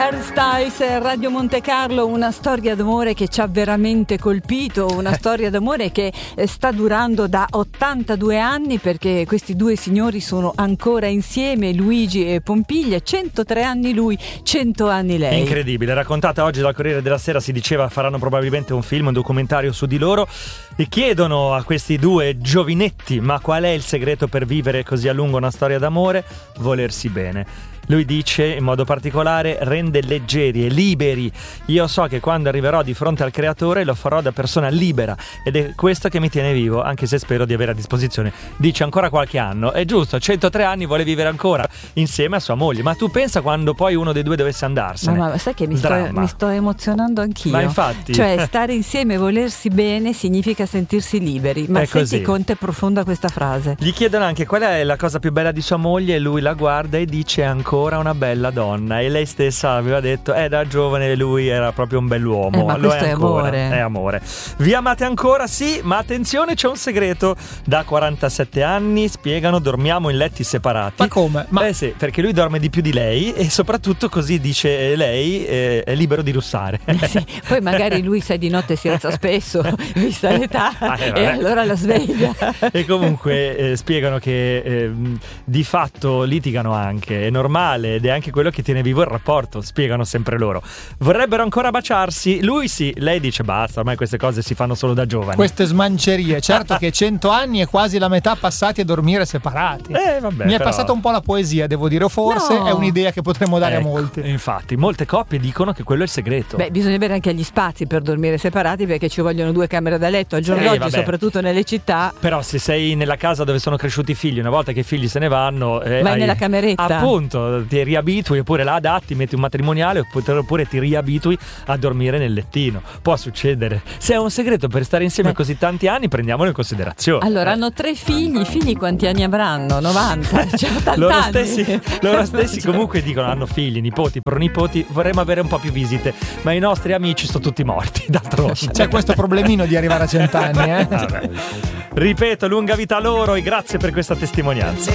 Harry Styles, Radio Monte Carlo, una storia d'amore che ci ha veramente colpito, una storia d'amore che sta durando da 82 anni, perché questi due signori sono ancora insieme, Luigi e Pompiglia, 103 anni lui, 100 anni lei. Incredibile, raccontata oggi dal Corriere della Sera, si diceva faranno probabilmente un film, un documentario su di loro, e chiedono a questi due giovinetti: ma qual è il segreto per vivere così a lungo una storia d'amore? Volersi bene. Lui dice in modo particolare: rende leggeri e liberi. Io so che quando arriverò di fronte al creatore lo farò da persona libera, ed è questo che mi tiene vivo, anche se spero di avere a disposizione, dice, ancora qualche anno. È giusto, 103 anni, vuole vivere ancora insieme a sua moglie. Ma tu pensa quando poi uno dei due dovesse andarsene? Ma sai che mi sto emozionando anch'io. Ma infatti, cioè, stare insieme e volersi bene significa sentirsi liberi. Ma è senti così. quanto è profonda questa frase. Gli chiedono anche qual è la cosa più bella di sua moglie, e lui la guarda e dice: ancora una bella donna. E lei stessa aveva detto: da giovane lui era proprio un bell'uomo. Ma questo è amore. È amore. Vi amate ancora? Sì, ma attenzione, c'è un segreto. Da 47 anni, spiegano, dormiamo in letti separati. Ma come? Sì, perché lui dorme di più di lei, e soprattutto così, dice lei, è libero di russare. Sì, poi magari lui, sai, di notte si alza spesso, vista l'età, e allora la sveglia. E comunque spiegano che di fatto litigano anche, è normale, ed è anche quello che tiene vivo il rapporto, spiegano sempre loro. Vorrebbero ancora baciarsi, lui sì, lei dice basta, ormai queste cose si fanno solo da giovani. Queste smancerie, certo che 100 anni è quasi la metà passati a dormire separati. Vabbè, mi è però passata un po' la poesia, devo dire, o forse No. è un'idea che potremmo dare a molti. Infatti, molte coppie dicono che quello è il segreto. Beh, bisogna avere anche gli spazi per dormire separati, perché ci vogliono 2 camere da letto al giorno d'oggi, vabbè. soprattutto nelle città. Però se sei nella casa dove sono cresciuti i figli, una volta che i figli se ne vanno, vai nella cameretta. Appunto, ti riabitui, oppure la adatti, metti un matrimoniale, oppure ti riabitui a dormire nel lettino. Può succedere. Se è un segreto per stare insieme così tanti anni, prendiamolo in considerazione. Allora, hanno 3 figli, i figli quanti anni avranno? 90, cioè 80 anni. Loro stessi comunque dicono, hanno figli, nipoti, pronipoti, vorremmo avere un po' più visite, ma i nostri amici sono tutti morti, d'altronde. C'è questo problemino di arrivare a 100 anni, Ripeto, lunga vita a loro e grazie per questa testimonianza.